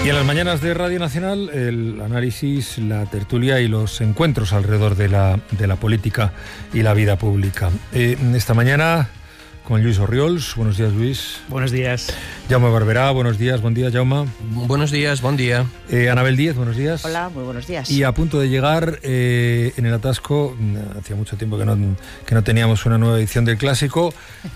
Y en las mañanas de Radio Nacional, el análisis, la tertulia y los encuentros alrededor de la política y la vida pública. Esta mañana con Lluís Orriols. Buenos días, Luis. Buenos días. Jaume Barberá, buenos días. Buen día, Jaume. Buenos días, buen día. Anabel Díez, buenos días. Hola, muy buenos días. Y a punto de llegar en el atasco, hacía mucho tiempo que no teníamos una nueva edición del Clásico,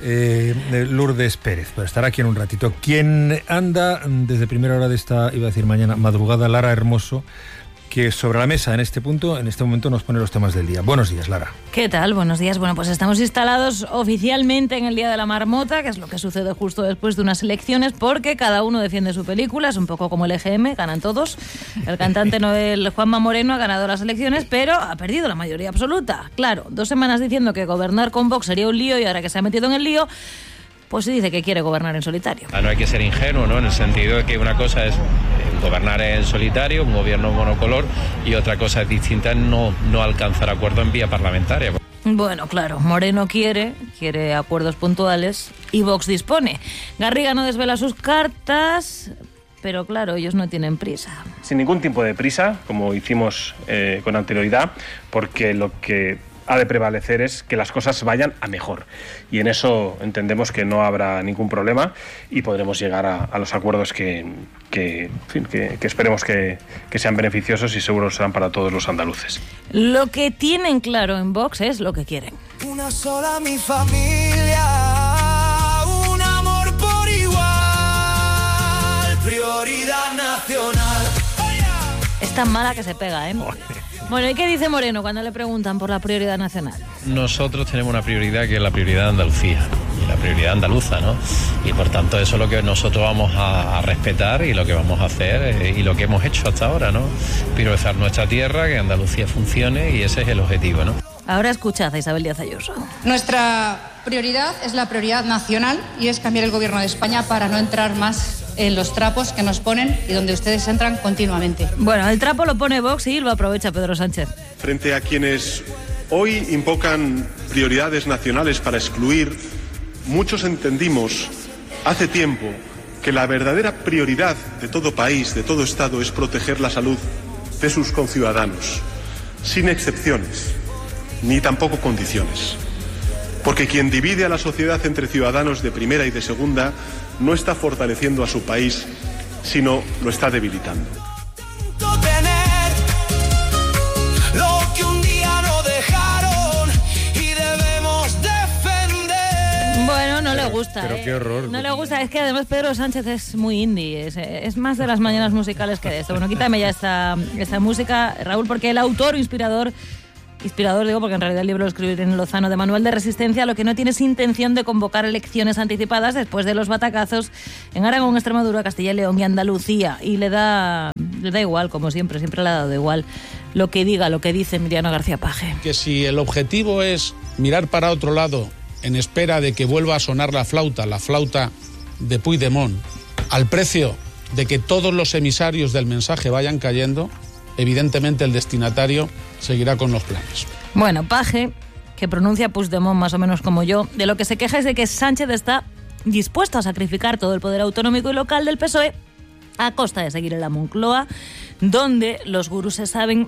Lourdes Pérez. Pero estará aquí en un ratito. Quien anda desde primera hora de esta, iba a decir mañana, madrugada, Lara Hermoso, que sobre la mesa en este momento nos pone los temas del día. Buenos días, Lara. ¿Qué tal? Buenos días. Bueno, pues estamos instalados oficialmente en el Día de la Marmota, que es lo que sucede justo después de unas elecciones, porque cada uno defiende su película, es un poco como el EGM, ganan todos. El cantante Noel Juanma Moreno ha ganado las elecciones, pero ha perdido la mayoría absoluta. Claro, 2 semanas diciendo que gobernar con Vox sería un lío y ahora que se ha metido en el lío, pues se dice que quiere gobernar en solitario. No hay que ser ingenuo, ¿no? En el sentido de que una cosa es gobernar en solitario, un gobierno monocolor, y otra cosa distinta es no alcanzar acuerdo en vía parlamentaria. Bueno, claro, Moreno quiere acuerdos puntuales y Vox dispone. Garriga no desvela sus cartas, pero claro, ellos no tienen prisa. Sin ningún tipo de prisa, como hicimos con anterioridad, porque lo que ha de prevalecer es que las cosas vayan a mejor. Y en eso entendemos que no habrá ningún problema y podremos llegar a los acuerdos que esperemos que sean beneficiosos y seguro serán para todos los andaluces. Lo que tienen claro en Vox es lo que quieren. Una sola mi familia, un amor por igual, prioridad nacional. Es tan mala que se pega, ¿eh? Bueno, ¿y qué dice Moreno cuando le preguntan por la prioridad nacional? Nosotros tenemos una prioridad que es la prioridad de Andalucía, y la prioridad andaluza, ¿no? Y por tanto eso es lo que nosotros vamos a respetar y lo que vamos a hacer y lo que hemos hecho hasta ahora, ¿no? Priorizar nuestra tierra, que Andalucía funcione, y ese es el objetivo, ¿no? Ahora escuchad a Isabel Díaz Ayuso. Nuestra prioridad es la prioridad nacional y es cambiar el gobierno de España para no entrar más en los trapos que nos ponen y donde ustedes entran continuamente. Bueno, el trapo lo pone Vox y lo aprovecha Pedro Sánchez. Frente a quienes hoy invocan prioridades nacionales para excluir, muchos entendimos hace tiempo que la verdadera prioridad de todo país, de todo Estado, es proteger la salud de sus conciudadanos, sin excepciones, ni tampoco condiciones. Porque quien divide a la sociedad entre ciudadanos de primera y de segunda no está fortaleciendo a su país, sino lo está debilitando. Lo que un día no dejaron y debemos defender. Bueno, no le gusta. Pero qué horror. No le gusta, es que además Pedro Sánchez es muy indie, es más de las mañanas musicales que de esto. Bueno, quítame ya esta música, Raúl, porque el autor inspirador digo porque en realidad el libro lo escribió en Lozano, de Manual de Resistencia, lo que no tiene es intención de convocar elecciones anticipadas después de los batacazos en Aragón, Extremadura, Castilla y León y Andalucía, y le da igual, como siempre le ha dado igual lo que dice Emiliano García Paje. Que si el objetivo es mirar para otro lado en espera de que vuelva a sonar la flauta de Puigdemont, al precio de que todos los emisarios del mensaje vayan cayendo, evidentemente el destinatario seguirá con los planes. Bueno, Paje, que pronuncia Puigdemont más o menos como yo, de lo que se queja es de que Sánchez está dispuesto a sacrificar todo el poder autonómico y local del PSOE a costa de seguir en la Moncloa, donde los gurús se saben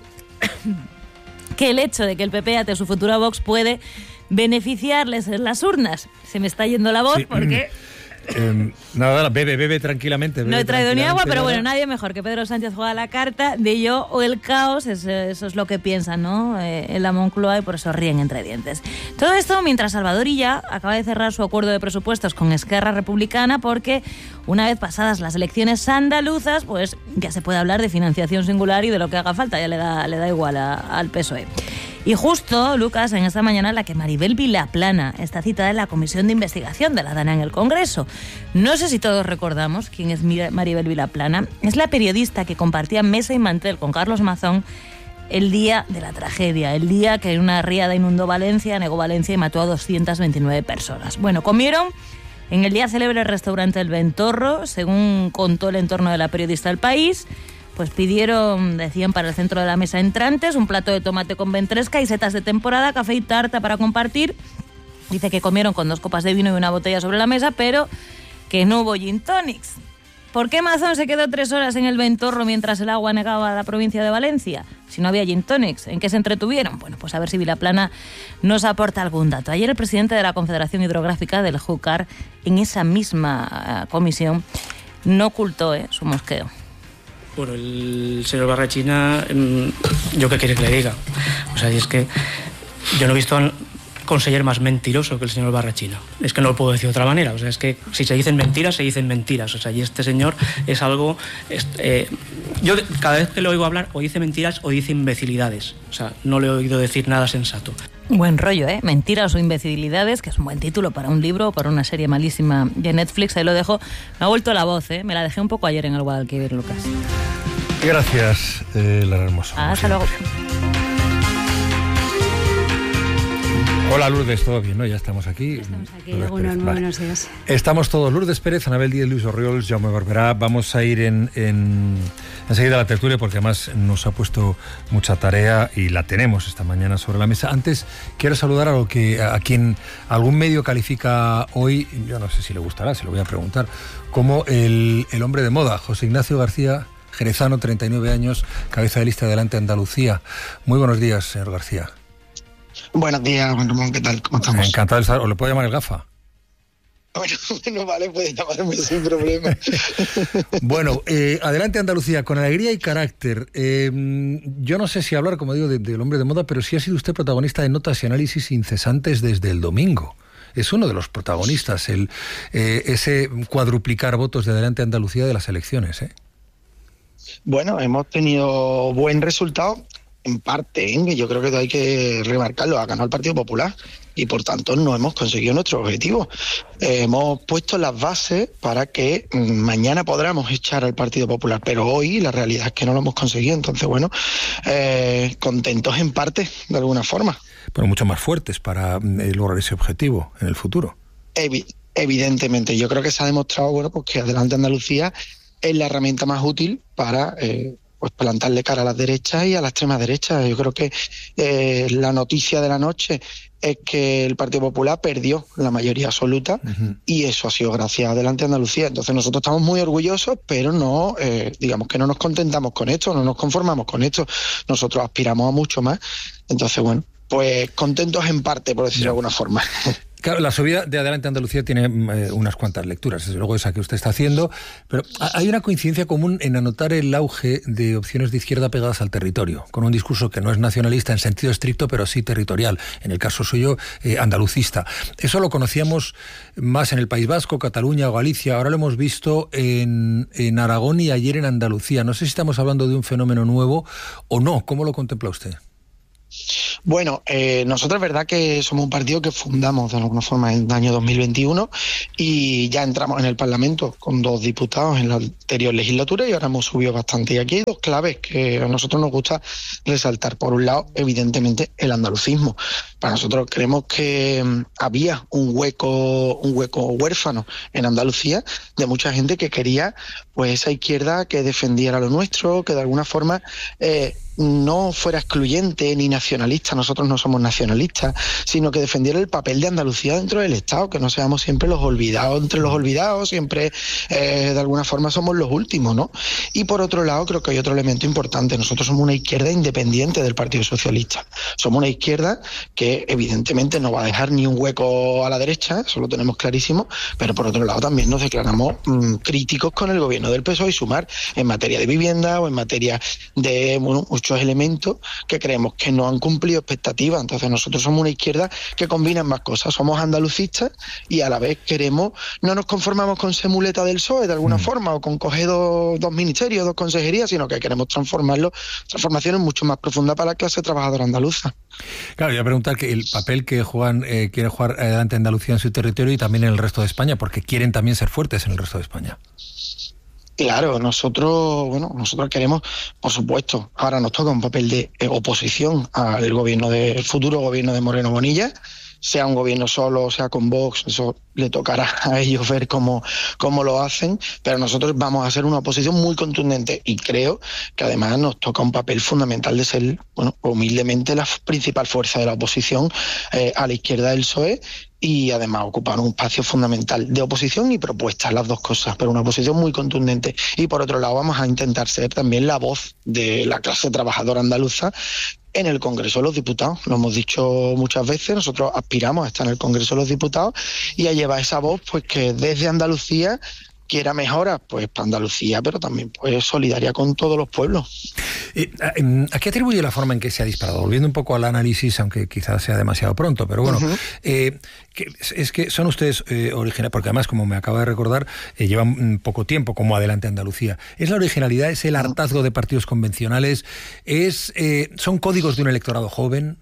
que el hecho de que el PP ate su futuro a Vox puede beneficiarles en las urnas. Se me está yendo la voz, sí, porque... Nada, bebe tranquilamente. No he traído ni agua, pero bueno, nadie mejor que Pedro Sánchez juega la carta de yo o el caos, eso es lo que piensan, ¿no? En la Moncloa, y por eso ríen entre dientes. Todo esto mientras Salvador Illa acaba de cerrar su acuerdo de presupuestos con Esquerra Republicana, porque una vez pasadas las elecciones andaluzas, pues ya se puede hablar de financiación singular y de lo que haga falta, ya le da igual al PSOE. Y justo, Lucas, en esta mañana la que Maribel Vilaplana está citada en la Comisión de Investigación de la DANA en el Congreso. No sé si todos recordamos quién es Maribel Vilaplana. Es la periodista que compartía mesa y mantel con Carlos Mazón el día de la tragedia, el día que una riada inundó Valencia, anegó Valencia y mató a 229 personas. Bueno, comieron en el día célebre restaurante El Ventorro, según contó el entorno de la periodista del País. Pues pidieron, decían, para el centro de la mesa entrantes, un plato de tomate con ventresca y setas de temporada, café y tarta para compartir. Dice que comieron con 2 copas de vino y una botella sobre la mesa, pero que no hubo gin tonics. ¿Por qué Mazón se quedó 3 horas en el Ventorro mientras el agua negaba a la provincia de Valencia? Si no había gin tonics, ¿en qué se entretuvieron? Bueno, pues a ver si Vilaplana nos aporta algún dato. Ayer el presidente de la Confederación Hidrográfica del Júcar, en esa misma comisión, no ocultó su mosqueo. Bueno, el señor Barrachina, ¿yo qué quiere que le diga? O sea, y es que yo no he visto al conseller más mentiroso que el señor Barrachina. Es que no lo puedo decir de otra manera. O sea, es que si se dicen mentiras, se dicen mentiras. O sea, y este señor es algo... yo cada vez que le oigo hablar, o dice mentiras o dice imbecilidades. O sea, no le he oído decir nada sensato. Buen rollo, ¿eh? Mentiras o imbecilidades, que es un buen título para un libro o para una serie malísima de Netflix. Ahí lo dejo. Me ha vuelto la voz, ¿eh? Me la dejé un poco ayer en el Guadalquivir, Lucas. Gracias, Lara Hermoso. Hasta luego. Hola Lourdes, ¿todo bien? ¿No? Ya estamos aquí. Estamos aquí, buenos días. Estamos todos, Lourdes Pérez, Anabel Díez, Luis Orriols, Jaume Barberá. Vamos a ir enseguida a la tertulia porque además nos ha puesto mucha tarea y la tenemos esta mañana sobre la mesa. Antes quiero saludar a quien algún medio califica hoy, yo no sé si le gustará, se lo voy a preguntar, como el hombre de moda, José Ignacio García Jerezano, 39 años, cabeza de lista de Adelante Andalucía. Muy buenos días, señor García. Buenos días, Juan Ramón, ¿qué tal? ¿Cómo estamos? Encantado de estar. ¿O le puedo llamar el gafa? Bueno, vale, puede llamarme sin problema. Bueno, Adelante Andalucía, con alegría y carácter. Yo no sé si hablar, como digo, del hombre de moda, pero sí ha sido usted protagonista de notas y análisis incesantes desde el domingo. Es uno de los protagonistas, ese cuadruplicar votos de Adelante Andalucía de las elecciones, ¿eh? Bueno, hemos tenido buen resultado. En parte, yo creo que hay que remarcarlo, ha ganado el Partido Popular y por tanto no hemos conseguido nuestro objetivo. Hemos puesto las bases para que mañana podamos echar al Partido Popular, pero hoy la realidad es que no lo hemos conseguido. Entonces, bueno, contentos en parte, de alguna forma. Pero mucho más fuertes para lograr ese objetivo en el futuro. Evidentemente, yo creo que se ha demostrado, bueno, pues que Adelante Andalucía es la herramienta más útil para... pues plantarle cara a las derechas y a la extrema derecha. Yo creo que la noticia de la noche es que el Partido Popular perdió la mayoría absoluta y eso ha sido gracias a Adelante Andalucía. Entonces nosotros estamos muy orgullosos, pero no, digamos que no nos contentamos con esto, no nos conformamos con esto. Nosotros aspiramos a mucho más. Entonces, bueno, pues contentos en parte, por decirlo de alguna forma. Claro, la subida de Adelante Andalucía tiene unas cuantas lecturas, desde luego esa que usted está haciendo, pero hay una coincidencia común en anotar el auge de opciones de izquierda pegadas al territorio, con un discurso que no es nacionalista en sentido estricto, pero sí territorial, en el caso suyo, andalucista. Eso lo conocíamos más en el País Vasco, Cataluña o Galicia, ahora lo hemos visto en Aragón y ayer en Andalucía. No sé si estamos hablando de un fenómeno nuevo o no. ¿Cómo lo contempla usted? Bueno, nosotros es verdad que somos un partido que fundamos de alguna forma en el año 2021 y ya entramos en el Parlamento con 2 diputados en la anterior legislatura y ahora hemos subido bastante. Y aquí hay 2 claves que a nosotros nos gusta resaltar. Por un lado, evidentemente, el andalucismo. Para nosotros creemos que había un hueco huérfano en Andalucía de mucha gente que quería pues esa izquierda que defendiera lo nuestro, que de alguna forma no fuera excluyente ni nacionalista. Nosotros no somos nacionalistas, sino que defendiera el papel de Andalucía dentro del Estado, que no seamos siempre los olvidados entre los olvidados, siempre de alguna forma somos los últimos, ¿no? Y por otro lado, creo que hay otro elemento importante. Nosotros somos una izquierda independiente del Partido Socialista. Somos una izquierda que evidentemente no va a dejar ni un hueco a la derecha, eso lo tenemos clarísimo, pero por otro lado también nos declaramos críticos con el gobierno del PSOE y Sumar en materia de vivienda o en materia de muchos elementos que creemos que no han cumplido expectativas. Entonces nosotros somos una izquierda que combina ambas cosas. Somos andalucistas y a la vez no nos conformamos con ser muleta del PSOE de alguna forma o con coger dos ministerios, 2 consejerías, sino que queremos transformaciones mucho más profundas para la clase trabajadora andaluza. Claro, voy a preguntar que el papel que quiere jugar Adelante Andalucía en su territorio y también en el resto de España, porque quieren también ser fuertes en el resto de España. Claro, nosotros queremos, por supuesto, ahora nos toca un papel de oposición al futuro gobierno de Moreno Bonilla, sea un gobierno solo, sea con Vox, eso le tocará a ellos ver cómo lo hacen, pero nosotros vamos a hacer una oposición muy contundente y creo que además nos toca un papel fundamental de ser, bueno, humildemente la principal fuerza de la oposición a la izquierda del PSOE, y además ocupar un espacio fundamental de oposición y propuestas, las dos cosas, pero una oposición muy contundente. Y por otro lado vamos a intentar ser también la voz de la clase trabajadora andaluza en el Congreso de los Diputados. Lo hemos dicho muchas veces, nosotros aspiramos a estar en el Congreso de los Diputados y a llevar esa voz, pues que desde Andalucía quiera mejoras, pues para Andalucía, pero también pues solidaria con todos los pueblos. ¿A qué atribuye la forma en que se ha disparado? Volviendo un poco al análisis, aunque quizás sea demasiado pronto, pero bueno, es que son ustedes originales, porque además, como me acaba de recordar, llevan poco tiempo como Adelante Andalucía. ¿Es la originalidad, es el hartazgo de partidos convencionales, son códigos de un electorado joven?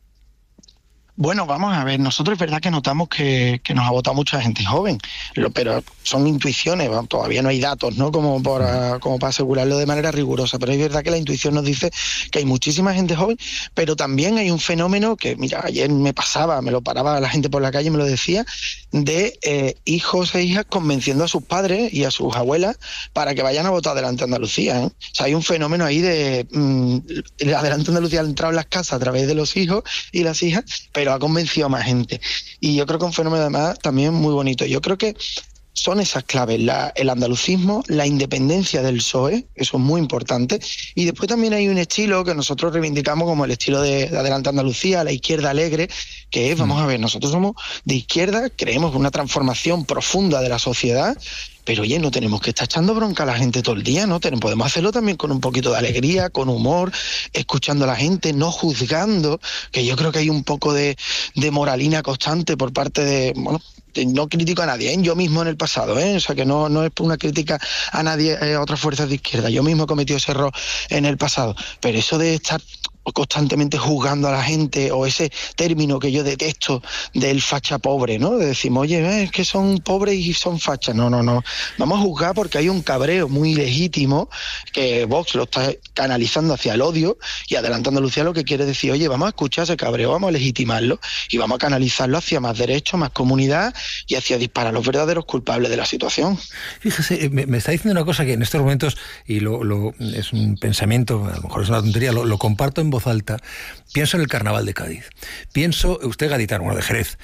Bueno, vamos a ver, nosotros es verdad que notamos que nos ha votado mucha gente joven, pero son intuiciones, todavía no hay datos, ¿no? Como para asegurarlo de manera rigurosa, pero es verdad que la intuición nos dice que hay muchísima gente joven, pero también hay un fenómeno que, mira, ayer me lo paraba la gente por la calle y me lo decía, de hijos e hijas convenciendo a sus padres y a sus abuelas para que vayan a votar Adelante Andalucía, ¿eh? O sea, hay un fenómeno ahí de Adelante Andalucía ha entrado en las casas a través de los hijos y las hijas, pero ha convencido a más gente. Y yo creo que un fenómeno además también muy bonito. Yo creo que son esas claves, el andalucismo, la independencia del PSOE, eso es muy importante, y después también hay un estilo que nosotros reivindicamos como el estilo de Adelante Andalucía, la izquierda alegre, que es, vamos a ver, nosotros somos de izquierda, creemos en una transformación profunda de la sociedad, pero oye, no tenemos que estar echando bronca a la gente todo el día, ¿no? Podemos hacerlo también con un poquito de alegría, con humor, escuchando a la gente, no juzgando, que yo creo que hay un poco de moralina constante por parte de, bueno, no critico a nadie, yo mismo en el pasado, o sea que no es una crítica a nadie, a otras fuerzas de izquierda, yo mismo he cometido ese error en el pasado, pero eso de estar constantemente juzgando a la gente, o ese término que yo detesto del facha pobre, ¿no? De decir, oye, es que son pobres y son fachas. No. Vamos a juzgar porque hay un cabreo muy legítimo que Vox lo está canalizando hacia el odio, y Adelante Andalucía lo que quiere decir, oye, vamos a escuchar ese cabreo, vamos a legitimarlo y vamos a canalizarlo hacia más derechos, más comunidad y hacia disparar a los verdaderos culpables de la situación. Fíjese, me está diciendo una cosa que en estos momentos, y es un pensamiento, a lo mejor es una tontería, lo comparto en voz alta. Pienso en el Carnaval de Cádiz. Pienso, usted gaditano, bueno, de Jerez.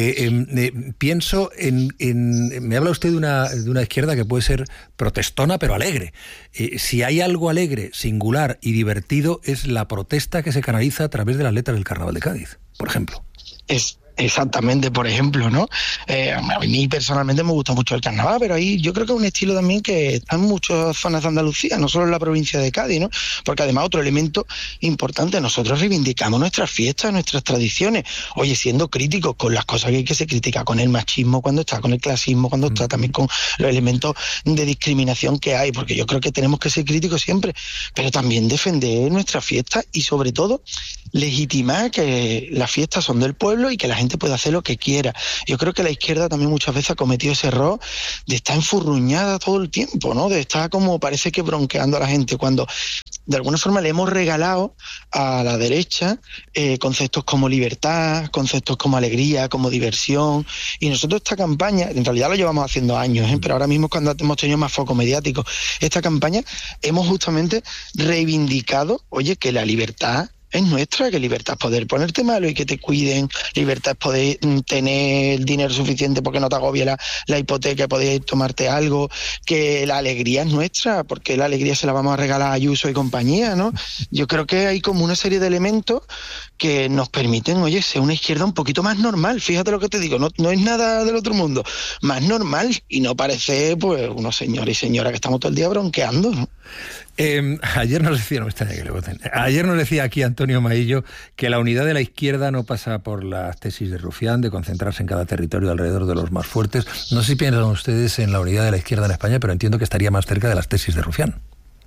Pienso me habla usted de una izquierda que puede ser protestona, pero alegre. Si hay algo alegre, singular y divertido, es la protesta que se canaliza a través de las letras del Carnaval de Cádiz, por ejemplo. Exactamente, por ejemplo, ¿no? A mí personalmente me gusta mucho el carnaval, pero ahí yo creo que es un estilo también que está en muchas zonas de Andalucía, no solo en la provincia de Cádiz, ¿no? Porque además otro elemento importante, nosotros reivindicamos nuestras fiestas, nuestras tradiciones, oye, siendo críticos con las cosas que hay que se critica, con el machismo cuando está, con el clasismo cuando está, también con los elementos de discriminación que hay, porque yo creo que tenemos que ser críticos siempre, pero también defender nuestras fiestas y sobre todo legitimar que las fiestas son del pueblo y que la gente puede hacer lo que quiera. Yo creo que la izquierda también muchas veces ha cometido ese error de estar enfurruñada todo el tiempo, ¿no? De estar como parece que bronqueando a la gente, cuando de alguna forma le hemos regalado a la derecha conceptos como libertad, conceptos como alegría, como diversión, y nosotros esta campaña, en realidad lo llevamos haciendo años, pero ahora mismo cuando hemos tenido más foco mediático, esta campaña hemos justamente reivindicado, oye, que la libertad es nuestra, que libertad es poder ponerte malo y que te cuiden, libertad es poder tener el dinero suficiente porque no te agobie la hipoteca, poder tomarte algo, que la alegría es nuestra, porque la alegría se la vamos a regalar a Ayuso y compañía, ¿no? Yo creo que hay como una serie de elementos que nos permiten, oye, ser una izquierda un poquito más normal, fíjate lo que te digo, no es nada del otro mundo, más normal y no parece pues unos señores y señoras que estamos todo el día bronqueando, ¿no? Ayer nos decía, no me extraña que le voten. Ayer nos decía aquí Antonio Maillo que la unidad de la izquierda no pasa por las tesis de Rufián, de concentrarse en cada territorio alrededor de los más fuertes. No sé si piensan ustedes en la unidad de la izquierda en España, pero entiendo que estaría más cerca de las tesis de Rufián.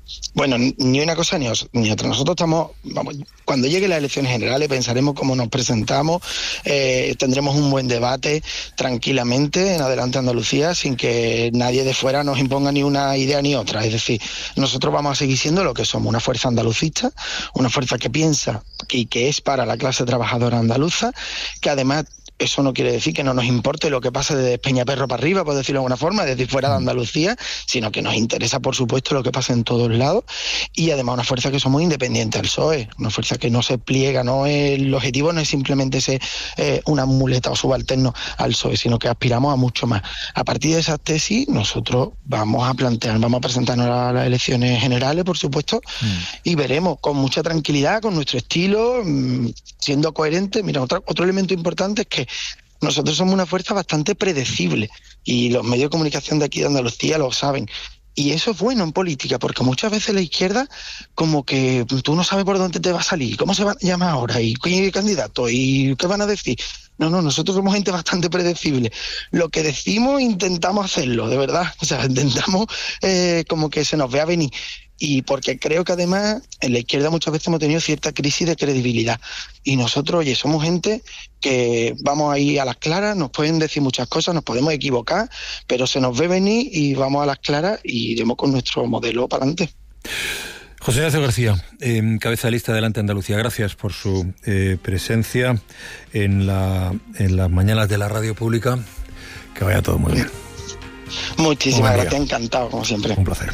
Bueno, ni una cosa ni otra. Nosotros cuando lleguen las elecciones generales pensaremos cómo nos presentamos, tendremos un buen debate tranquilamente en Adelante Andalucía, sin que nadie de fuera nos imponga ni una idea ni otra. Es decir, nosotros vamos a seguir siendo lo que somos, una fuerza andalucista, una fuerza que piensa y que es para la clase trabajadora andaluza, que además... Eso no quiere decir que no nos importe lo que pase de Peñaperro para arriba, por decirlo de alguna forma, es decir, fuera de Andalucía, sino que nos interesa, por supuesto, lo que pasa en todos lados, y además una fuerza que somos independientes al PSOE, una fuerza que no se pliega, el objetivo no es simplemente ser una muleta o subalterno al PSOE, sino que aspiramos a mucho más. A partir de esas tesis, nosotros vamos a presentarnos a las elecciones generales, por supuesto, y veremos con mucha tranquilidad, con nuestro estilo, siendo coherentes. Mira, otro elemento importante es que nosotros somos una fuerza bastante predecible y los medios de comunicación de aquí de Andalucía lo saben. Y eso es bueno en política, porque muchas veces la izquierda como que tú no sabes por dónde te va a salir, cómo se va a llamar ahora, y qué candidato, y qué van a decir. No, nosotros somos gente bastante predecible. Lo que decimos intentamos hacerlo, de verdad. O sea, intentamos como que se nos vea venir. Y porque creo que además en la izquierda muchas veces hemos tenido cierta crisis de credibilidad. Y nosotros, oye, somos gente que vamos ahí a las claras, nos pueden decir muchas cosas, nos podemos equivocar, pero se nos ve venir y vamos a las claras y iremos con nuestro modelo para adelante. José Ignacio García, cabeza de lista de Adelante Andalucía, gracias por su presencia en las mañanas de la radio pública. Que vaya todo muy bien. Muchísimas gracias, encantado, como siempre. Un placer.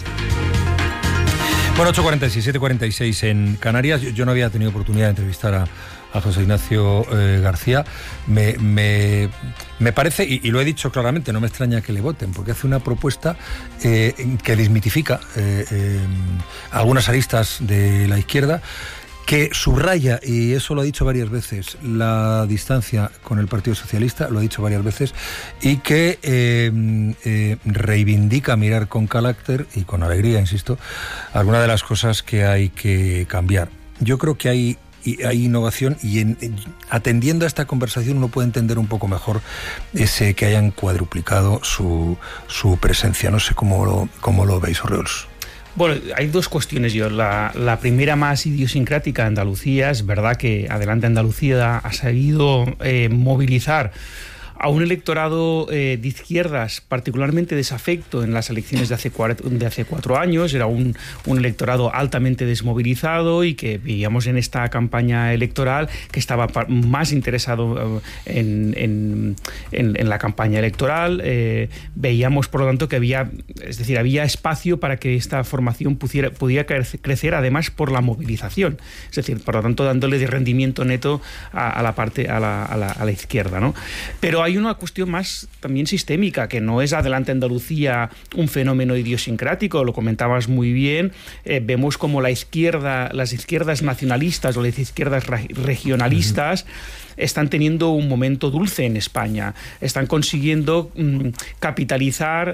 Bueno, 8:46, 7:46 en Canarias. Yo no había tenido oportunidad de entrevistar a José Ignacio García. Me parece, y lo he dicho claramente, no me extraña que le voten, porque hace una propuesta que desmitifica algunas aristas de la izquierda, que subraya, y eso lo ha dicho varias veces, la distancia con el Partido Socialista, lo ha dicho varias veces, y que reivindica mirar con carácter y con alegría, insisto, algunas de las cosas que hay que cambiar. Yo creo que hay innovación, y atendiendo a esta conversación uno puede entender un poco mejor ese que hayan cuadruplicado su presencia. No sé cómo lo veis, Orriols. Bueno, hay dos cuestiones. La primera, más idiosincrática de Andalucía. Es verdad que Adelante Andalucía ha sabido movilizar a un electorado de izquierdas particularmente desafecto en las elecciones de hace 4 años. Era un electorado altamente desmovilizado y que veíamos en esta campaña electoral que estaba más interesado en la campaña electoral. Veíamos, por lo tanto, que había espacio para que esta formación pudiera crecer, además por la movilización. Es decir, por lo tanto, dándole de rendimiento neto a la izquierda, ¿no? Pero hay una cuestión más también sistémica, que no es Adelante Andalucía un fenómeno idiosincrático, lo comentabas muy bien. Vemos como las izquierdas nacionalistas o las izquierdas regionalistas están teniendo un momento dulce en España, están consiguiendo capitalizar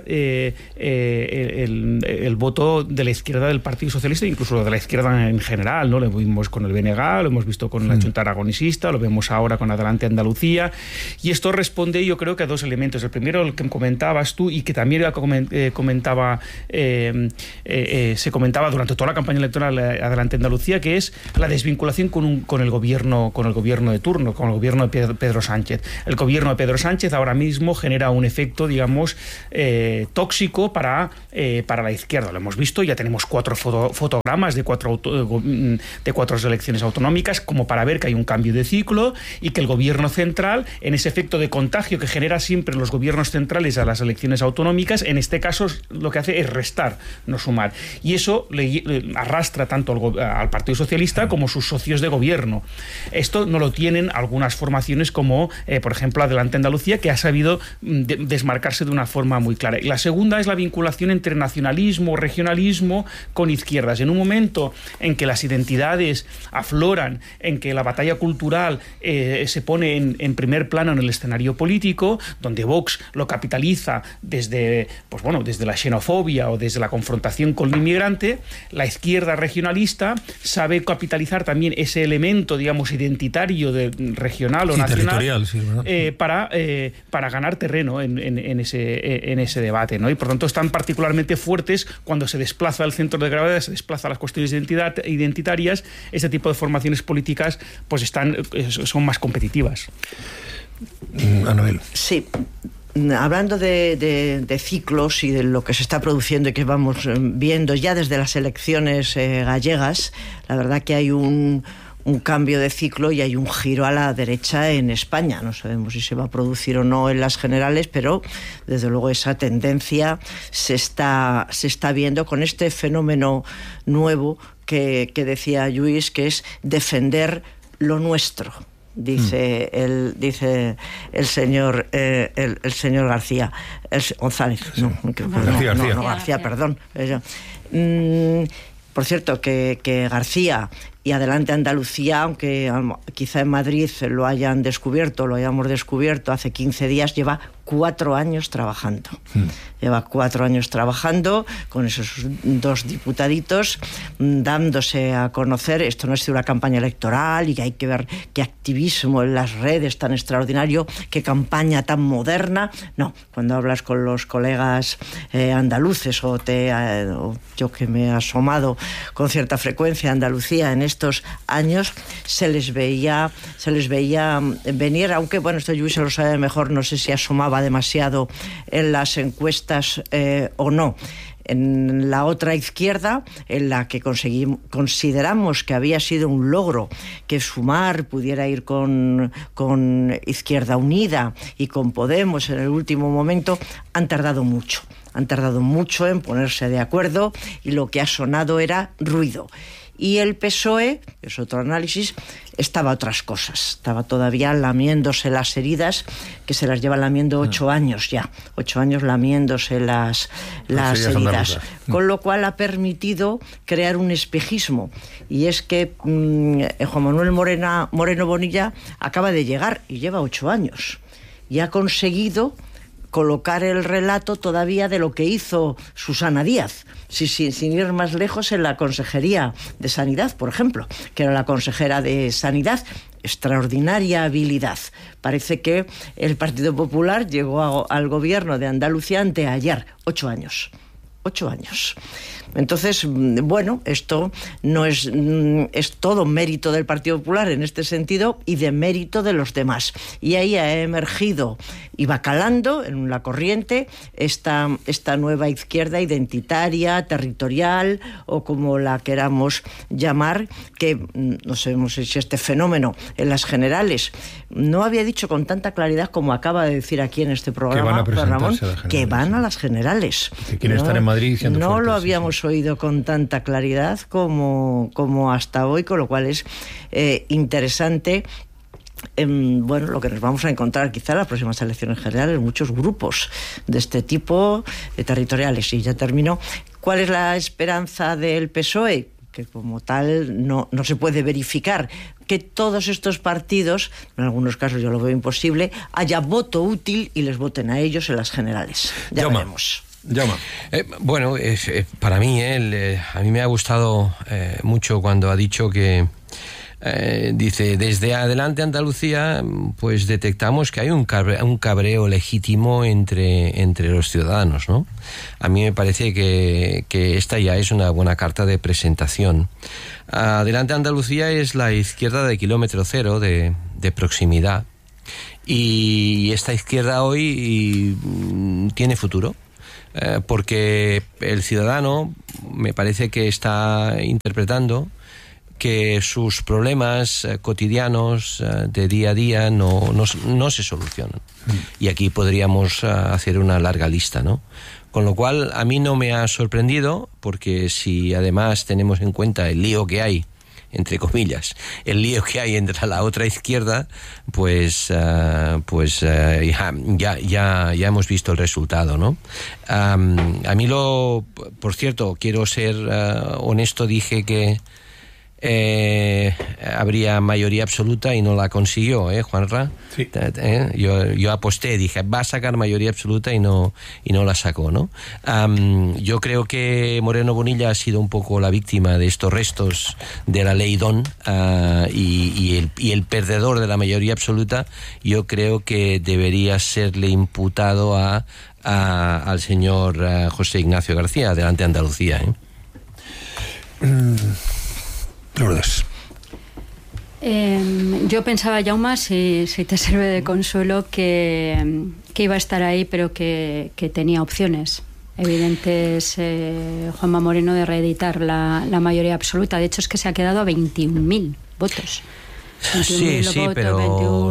el voto de la izquierda del Partido Socialista, incluso de la izquierda en general, ¿no? Lo vimos con el BNG, lo hemos visto con la Junta Aragonesista, lo vemos ahora con Adelante Andalucía, y esto responde, yo creo, que a dos elementos. El primero, el que comentabas tú y que también se comentaba durante toda la campaña electoral Adelante Andalucía, que es la desvinculación con el gobierno de turno, con el gobierno de Pedro Sánchez. El gobierno de Pedro Sánchez ahora mismo genera un efecto, digamos, tóxico para la izquierda. Lo hemos visto, ya tenemos 4 fotogramas de 4 elecciones autonómicas, como para ver que hay un cambio de ciclo y que el gobierno central, en ese efecto de contagio que genera siempre los gobiernos centrales a las elecciones autonómicas, en este caso lo que hace es restar, no sumar. Y eso le arrastra tanto al Partido Socialista como sus socios de gobierno. Esto no lo tienen algunas formaciones como, por ejemplo, Adelante Andalucía, que ha sabido desmarcarse de una forma muy clara. Y la segunda es la vinculación entre nacionalismo, regionalismo con izquierdas. En un momento en que las identidades afloran, en que la batalla cultural se pone en primer plano en el escenario político, donde Vox lo capitaliza desde la xenofobia o desde la confrontación con el inmigrante, la izquierda regionalista sabe capitalizar también ese elemento, digamos, identitario, regional o nacional, para ganar terreno en ese debate, ¿no? Y por tanto están particularmente fuertes cuando se desplaza el centro de gravedad, se desplaza las cuestiones identitarias. Este tipo de formaciones políticas pues son más competitivas. Anabel. Sí. Hablando de ciclos y de lo que se está produciendo y que vamos viendo ya desde las elecciones gallegas, la verdad que hay un cambio de ciclo y hay un giro a la derecha en España. No sabemos si se va a producir o no en las generales, pero desde luego esa tendencia se está viendo con este fenómeno nuevo que decía Lluís, que es defender lo nuestro. Dice el señor García González, García, perdón. Por cierto, que García y Adelante Andalucía, aunque quizá en Madrid lo hayamos descubierto hace 15 días, lleva 4 años trabajando. Lleva 4 años trabajando con esos 2 diputaditos, dándose a conocer. Esto no ha sido una campaña electoral y hay que ver qué activismo en las redes tan extraordinario, qué campaña tan moderna. No, cuando hablas con los colegas andaluces o yo que me he asomado con cierta frecuencia a Andalucía en estos años, se les veía venir, aunque bueno, esto Lluís se lo sabe mejor, no sé si asomaba demasiado en las encuestas o no. En la otra izquierda, en la que consideramos que había sido un logro que Sumar pudiera ir con Izquierda Unida y con Podemos en el último momento, han tardado mucho en ponerse de acuerdo y lo que ha sonado era ruido. Y el PSOE, es otro análisis, estaba a otras cosas. Estaba todavía lamiéndose las heridas, que se las lleva lamiendo 8 años ya. 8 años lamiéndose las heridas. Con lo cual ha permitido crear un espejismo. Y es que Juan Manuel Moreno Bonilla acaba de llegar y lleva 8 años. Y ha conseguido colocar el relato todavía de lo que hizo Susana Díaz, sin ir más lejos, en la Consejería de Sanidad, por ejemplo, que era la consejera de Sanidad. Extraordinaria habilidad. Parece que el Partido Popular llegó al gobierno de Andalucía anteayer. 8 años. 8 años. Entonces, bueno, esto no es todo mérito del Partido Popular en este sentido y de mérito de los demás. Y ahí ha emergido y va calando en la corriente esta nueva izquierda identitaria, territorial o como la queramos llamar, que no sabemos si este fenómeno en las generales no había dicho con tanta claridad como acaba de decir aquí en este programa, Ramón, que van a las generales. Que quieren estar en Madrid siendo no fuertes, lo habíamos oído con tanta claridad como hasta hoy, con lo cual es interesante. Bueno, lo que nos vamos a encontrar quizá en las próximas elecciones generales, muchos grupos de este tipo territoriales. Y ya termino. ¿Cuál es la esperanza del PSOE? Que como tal no se puede verificar que todos estos partidos, en algunos casos yo lo veo imposible, haya voto útil y les voten a ellos en las generales. Ya veremos. Bueno, para mí, a mí me ha gustado mucho cuando ha dicho que dice, desde Adelante Andalucía, pues detectamos que hay un cabreo legítimo entre los ciudadanos, ¿no? A mí me parece que esta ya es una buena carta de presentación. Adelante Andalucía es la izquierda de kilómetro cero, de proximidad, y esta izquierda hoy tiene futuro. Porque el ciudadano me parece que está interpretando que sus problemas cotidianos de día a día no se solucionan. Y aquí podríamos hacer una larga lista, ¿no? Con lo cual, a mí no me ha sorprendido, porque si además tenemos en cuenta el lío que hay, entre comillas, el lío que hay entre la otra izquierda, pues ya hemos visto el resultado, ¿no? A mí por cierto, quiero ser honesto, dije que habría mayoría absoluta y no la consiguió, Juanra. Sí. Yo aposté, dije, va a sacar mayoría absoluta y no la sacó, ¿no? Yo creo que Moreno Bonilla ha sido un poco la víctima de estos restos de la ley Don, y el perdedor de la mayoría absoluta. Yo creo que debería serle imputado al señor José Ignacio García, Adelante Andalucía. Lourdes. Yo pensaba, Jaume, si te sirve de consuelo, que iba a estar ahí, pero que tenía opciones evidentes, Juanma Moreno, de reeditar la mayoría absoluta. De hecho, es que se ha quedado a 21.000 votos. Sí, pero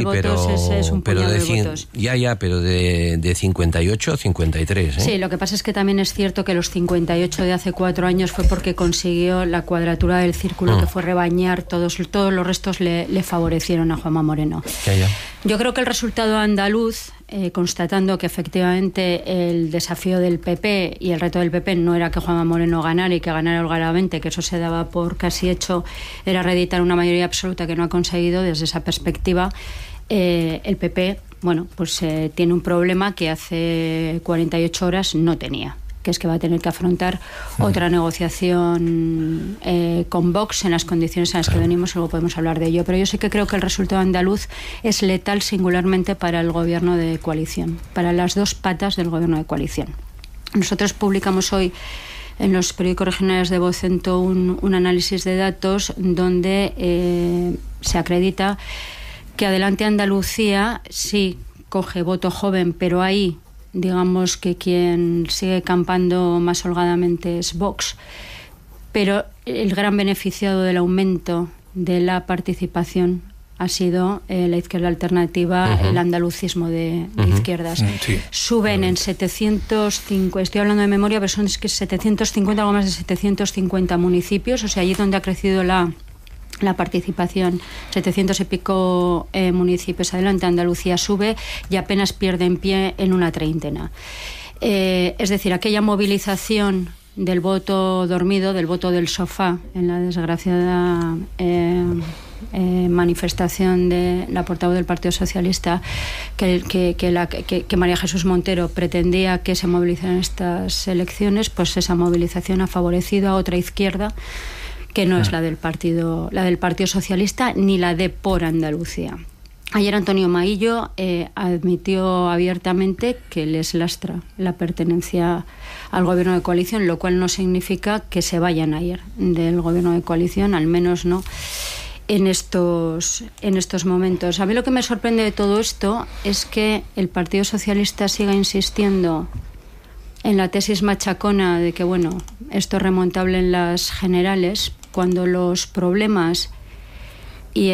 de 58 a 53. Sí, lo que pasa es que también es cierto que los 58 de hace 4 años fue porque consiguió la cuadratura del círculo, que fue rebañar, todos los restos le favorecieron a Juanma Moreno. Yo creo que el resultado andaluz, constatando que efectivamente el desafío del PP y el reto del PP no era que Juanma Moreno ganara y que ganara holgadamente, que eso se daba por casi hecho, era reeditar una mayoría absoluta que no ha conseguido. Desde esa perspectiva, el PP, bueno, pues tiene un problema que hace 48 horas no tenía, que es que va a tener que afrontar otra negociación con Vox en las condiciones en las que venimos. Luego podemos hablar de ello, pero yo sí que creo que el resultado andaluz es letal singularmente para el gobierno de coalición, para las dos patas del gobierno de coalición. Nosotros publicamos hoy en los periódicos regionales de Vocento un análisis de datos donde se acredita que Adelante Andalucía sí coge voto joven, pero ahí digamos que quien sigue campando más holgadamente es Vox, pero el gran beneficiado del aumento de la participación ha sido la izquierda alternativa, el andalucismo de izquierdas. Suben en 750, estoy hablando de memoria, pero son 750, algo más de 750 municipios, o sea, allí donde ha crecido la participación, 700 y pico municipios. Adelante Andalucía sube y apenas pierde en pie en una treintena. Es decir, aquella movilización del voto dormido, del voto del sofá, en la desgraciada manifestación de la portavoz del Partido Socialista, que María Jesús Montero pretendía que se movilizaran estas elecciones, pues esa movilización ha favorecido a otra izquierda que no es la del Partido Socialista ni la de Por Andalucía. Ayer Antonio Maillo admitió abiertamente que les lastra la pertenencia al gobierno de coalición, lo cual no significa que se vayan a ir del gobierno de coalición, al menos no en estos momentos. A mí lo que me sorprende de todo esto es que el Partido Socialista siga insistiendo en la tesis machacona de que, bueno, esto es remontable en las generales, cuando los problemas y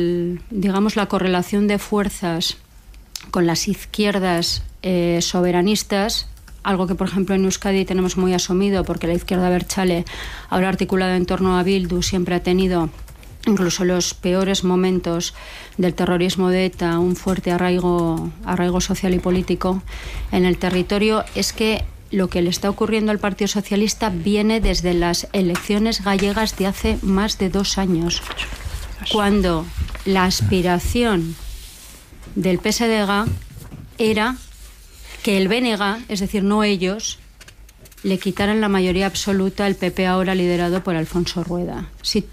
la correlación de fuerzas con las izquierdas soberanistas, algo que por ejemplo en Euskadi tenemos muy asumido, porque la izquierda abertzale, ahora articulada en torno a Bildu, siempre ha tenido, incluso en los peores momentos del terrorismo de ETA, un fuerte arraigo social y político en el territorio. Es que lo que le está ocurriendo al Partido Socialista viene desde las elecciones gallegas de hace más de 2 años, cuando la aspiración del PSDG era que el BNG, es decir, no ellos, le quitaran la mayoría absoluta al PP, ahora liderado por Alfonso Rueda.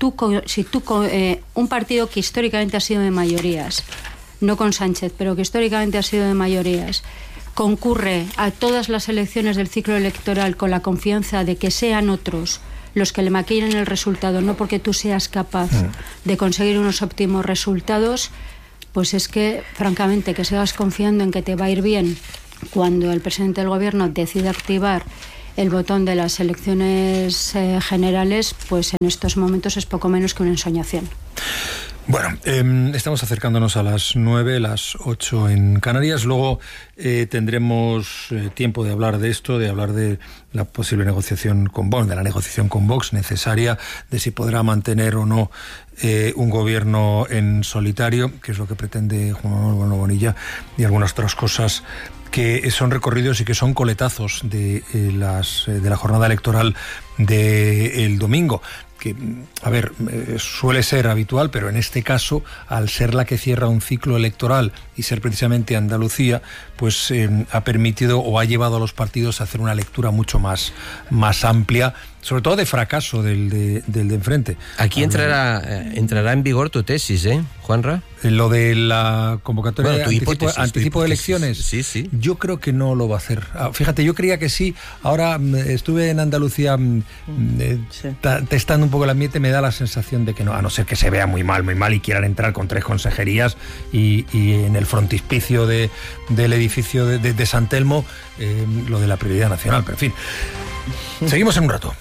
Un partido que históricamente ha sido de mayorías, no con Sánchez, pero que históricamente ha sido de mayorías, concurre a todas las elecciones del ciclo electoral con la confianza de que sean otros los que le maquillen el resultado, no porque tú seas capaz de conseguir unos óptimos resultados, pues es que, francamente, que sigas confiando en que te va a ir bien cuando el presidente del gobierno decida activar el botón de las elecciones generales, pues en estos momentos es poco menos que una ensoñación. Bueno, estamos acercándonos a las 9, las 8 en Canarias. Luego tendremos tiempo de hablar de esto, de hablar de la posible negociación con Vox, de la negociación con Vox necesaria, de si podrá mantener o no un gobierno en solitario, que es lo que pretende Juan Manuel Bonilla, y algunas otras cosas que son recorridos y que son coletazos de la jornada electoral del domingo, a ver, suele ser habitual, pero en este caso, al ser la que cierra un ciclo electoral y ser precisamente Andalucía, pues ha permitido o ha llevado a los partidos a hacer una lectura mucho más amplia, sobre todo de fracaso del de enfrente. Aquí entrará en vigor tu tesis, Juanra. Lo de la convocatoria de anticipo de elecciones. Sí. Yo creo que no lo va a hacer. Fíjate, yo creía que sí. Ahora estuve en Andalucía testando un poco el ambiente, me da la sensación de que no, a no ser que se vea muy mal y quieran entrar con 3 consejerías y en el frontispicio del edificio de San Telmo, lo de la prioridad nacional. Pero en fin, seguimos en un rato.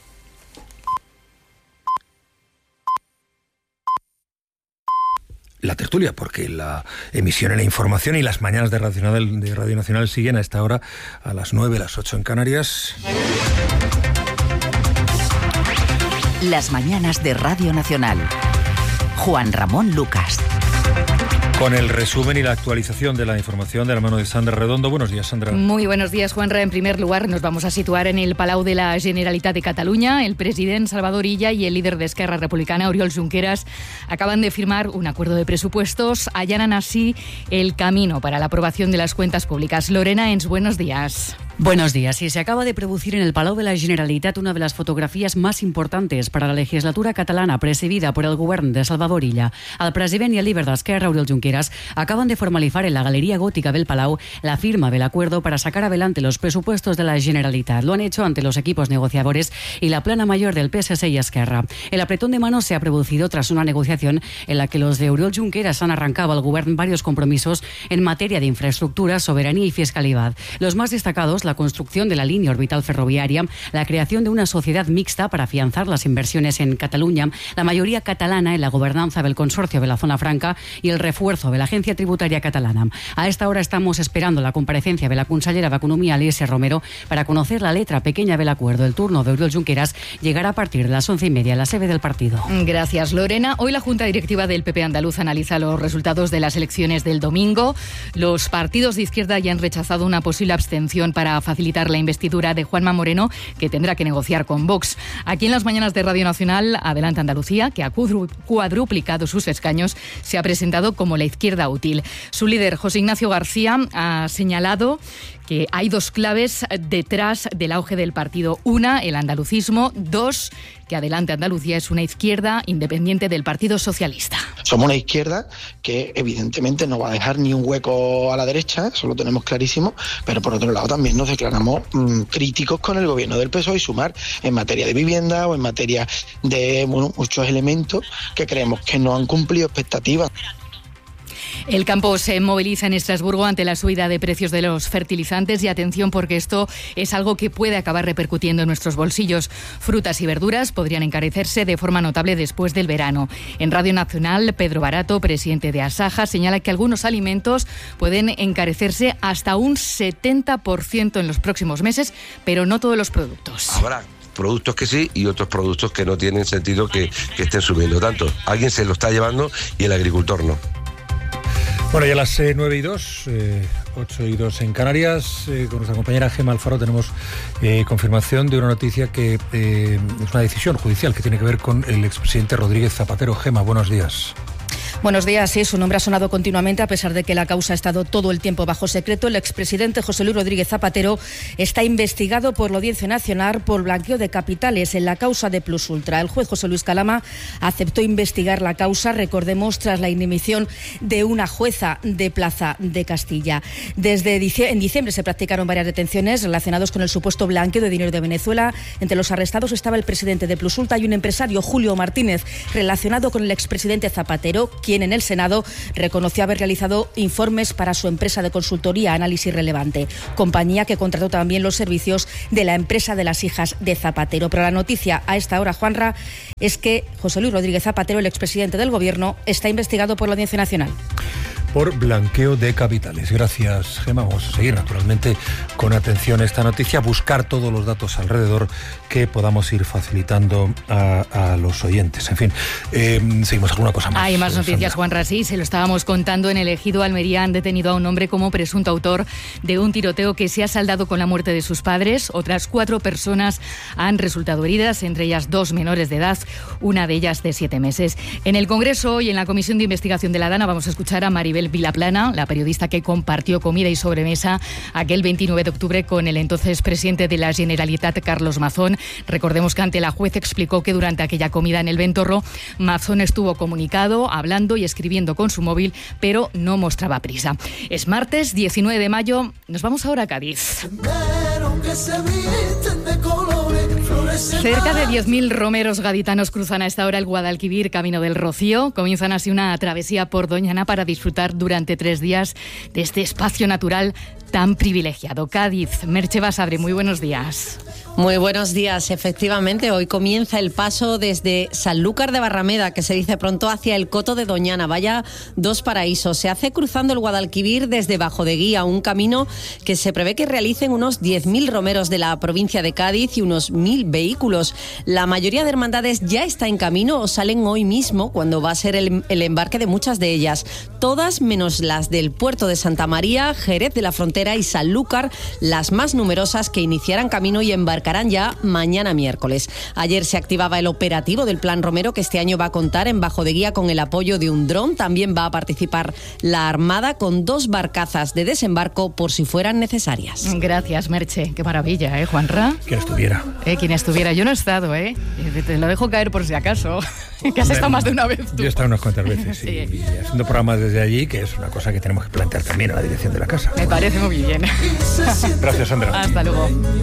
La tertulia, porque la emisión y la información y las mañanas de Radio Nacional siguen a esta hora, a las 9, las 8 en Canarias. Las mañanas de Radio Nacional. Juan Ramón Lucas. Con el resumen y la actualización de la información de la mano de Sandra Redondo. Buenos días, Sandra. Muy buenos días, Juanra. En primer lugar, nos vamos a situar en el Palau de la Generalitat de Cataluña. El presidente Salvador Illa y el líder de Esquerra Republicana, Oriol Junqueras, acaban de firmar un acuerdo de presupuestos. Allanan así el camino para la aprobación de las cuentas públicas. Lorena Ens, buenos días. Buenos días. Y se acaba de producir en el Palau de la Generalitat una de las fotografías más importantes para la legislatura catalana presidida por el govern de Salvador Illa. El president y el líder d'Esquerra, Oriol Junqueras, acaban de formalizar en la Galería Gótica del Palau la firma del acuerdo para sacar adelante los presupuestos de la Generalitat. Lo han hecho ante los equipos negociadores y la plana mayor del PSC y Esquerra. El apretón de manos se ha producido tras una negociación en la que los de Oriol Junqueras han arrancado al govern varios compromisos en materia de infraestructura, soberanía y fiscalidad. Los más destacados, la construcción de la línea orbital ferroviaria, la creación de una sociedad mixta para afianzar las inversiones en Cataluña, la mayoría catalana en la gobernanza del consorcio de la Zona Franca y el refuerzo de la Agencia Tributaria Catalana. A esta hora estamos esperando la comparecencia de la consellera de Economía, Alícia Romero, para conocer la letra pequeña del acuerdo. El turno de Oriol Junqueras llegará a partir de las 11:30 a la sede del partido. Gracias, Lorena. Hoy la Junta Directiva del PP andaluz analiza los resultados de las elecciones del domingo. Los partidos de izquierda ya han rechazado una posible abstención para facilitar la investidura de Juanma Moreno, que tendrá que negociar con Vox. Aquí en las mañanas de Radio Nacional, Adelante Andalucía, que ha cuadruplicado sus escaños, se ha presentado como la izquierda útil. Su líder, José Ignacio García, ha señalado que hay 2 claves detrás del auge del partido. Una, el andalucismo. 2, que Adelante Andalucía es una izquierda independiente del Partido Socialista. Somos una izquierda que evidentemente no va a dejar ni un hueco a la derecha, eso lo tenemos clarísimo, pero por otro lado también nos declaramos críticos con el gobierno del PSOE y Sumar en materia de vivienda o en materia de muchos elementos que creemos que no han cumplido expectativas. El campo se moviliza en Estrasburgo ante la subida de precios de los fertilizantes y atención porque esto es algo que puede acabar repercutiendo en nuestros bolsillos. Frutas y verduras podrían encarecerse de forma notable después del verano. En Radio Nacional, Pedro Barato, presidente de Asaja, señala que algunos alimentos pueden encarecerse hasta un 70% en los próximos meses, pero no todos los productos. Habrá productos que sí y otros productos que no tienen sentido que estén subiendo tanto. Alguien se lo está llevando y el agricultor no. Bueno, ya a las 9:02, 8:02 en Canarias, con nuestra compañera Gemma Alfaro tenemos confirmación de una noticia que es una decisión judicial que tiene que ver con el expresidente Rodríguez Zapatero. Gemma, buenos días. Buenos días. Sí, su nombre ha sonado continuamente a pesar de que la causa ha estado todo el tiempo bajo secreto. El expresidente José Luis Rodríguez Zapatero está investigado por la Audiencia Nacional por blanqueo de capitales en la causa de Plus Ultra. El juez José Luis Calama aceptó investigar la causa, recordemos, tras la inhibición de una jueza de Plaza de Castilla. En diciembre se practicaron varias detenciones relacionadas con el supuesto blanqueo de dinero de Venezuela. Entre los arrestados estaba el presidente de Plus Ultra y un empresario, Julio Martínez, relacionado con el expresidente Zapatero, quien en el Senado reconoció haber realizado informes para su empresa de consultoría Análisis Relevante, compañía que contrató también los servicios de la empresa de las hijas de Zapatero. Pero la noticia a esta hora, Juanra, es que José Luis Rodríguez Zapatero, el expresidente del Gobierno, está investigado por la Audiencia Nacional. por blanqueo de capitales. Gracias, Gemma. Vamos a seguir naturalmente con atención esta noticia, buscar todos los datos alrededor que podamos ir facilitando a los oyentes. En fin, seguimos. ¿Alguna cosa más? Hay más noticias, Juan Rasí. Se lo estábamos contando. En el Ejido Almería han detenido a un hombre como presunto autor de un tiroteo que se ha saldado con la muerte de sus padres. Otras 4 personas han resultado heridas, entre ellas 2 menores de edad, una de ellas de 7 meses. En el Congreso hoy, en la Comisión de Investigación de la Dana, vamos a escuchar a Maribel Vilaplana, la periodista que compartió comida y sobremesa aquel 29 de octubre con el entonces presidente de la Generalitat, Carlos Mazón. Recordemos que ante la juez explicó que durante aquella comida en el Ventorro, Mazón estuvo comunicado, hablando y escribiendo con su móvil, pero no mostraba prisa. Es martes 19 de mayo. Nos vamos ahora a Cádiz. Cerca de 10.000 romeros gaditanos cruzan a esta hora el Guadalquivir, camino del Rocío. Comienzan así una travesía por Doñana para disfrutar durante 3 días de este espacio natural tan privilegiado. Cádiz, Merche Basabre, muy buenos días. Muy buenos días. Efectivamente, hoy comienza el paso desde Sanlúcar de Barrameda, que se dice pronto, hacia el Coto de Doñana. Vaya 2 paraísos. Se hace cruzando el Guadalquivir desde Bajo de Guía, un camino que se prevé que realicen unos 10.000 romeros de la provincia de Cádiz y unos 1.000 vehículos. La mayoría de hermandades ya está en camino o salen hoy mismo, cuando va a ser el embarque de muchas de ellas. Todas menos las del puerto de Santa María, Jerez de la Frontera y Sanlúcar, las más numerosas, que iniciarán camino y embarcarán ya mañana miércoles. Ayer se activaba el operativo del Plan Romero, que este año va a contar en Bajo de Guía con el apoyo de un dron. También va a participar la Armada con 2 barcazas de desembarco por si fueran necesarias. Gracias, Merche. Qué maravilla, Juanra? Quien estuviera. Quien estuviera. Yo no he estado, Te lo dejo caer por si acaso. Que has estado más de una vez tú. Yo he estado unas cuantas veces, sí. Y haciendo programas desde allí, que es una cosa que tenemos que plantear también a la dirección de la casa. Me parece muy bien. Gracias, Sandra. Hasta luego.